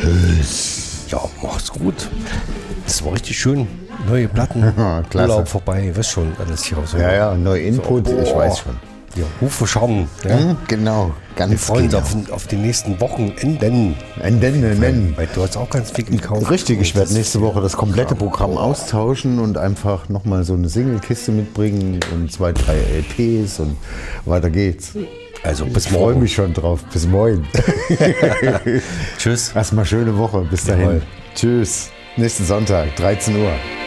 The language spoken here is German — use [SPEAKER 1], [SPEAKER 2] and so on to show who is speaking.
[SPEAKER 1] Tschüss.
[SPEAKER 2] Ja, mach's gut. Das war richtig schön. Neue Platten,
[SPEAKER 1] Klasse.
[SPEAKER 2] Urlaub vorbei, weißt schon, alles hier. So.
[SPEAKER 1] Ja, neuer Input,
[SPEAKER 2] So,
[SPEAKER 1] ich weiß schon.
[SPEAKER 2] Ja, Hufe schauen. Ja.
[SPEAKER 1] Genau, ganz
[SPEAKER 2] Wir freuen uns
[SPEAKER 1] genau.
[SPEAKER 2] auf die nächsten Wochenenden.
[SPEAKER 1] Nennen.
[SPEAKER 2] Weil du hast auch ganz viel gekauft.
[SPEAKER 1] Richtig, ich werde
[SPEAKER 2] Das-
[SPEAKER 1] nächste Woche das komplette Programm austauschen und einfach nochmal so eine Single-Kiste mitbringen und 2, 3 LPs und weiter geht's.
[SPEAKER 2] Also bis
[SPEAKER 1] Ich freue
[SPEAKER 2] morgen.
[SPEAKER 1] mich schon drauf. Bis morgen.
[SPEAKER 2] Tschüss.
[SPEAKER 1] Erstmal schöne Woche. Bis dahin.
[SPEAKER 2] Jawohl.
[SPEAKER 1] Tschüss. Nächsten Sonntag, 13 Uhr.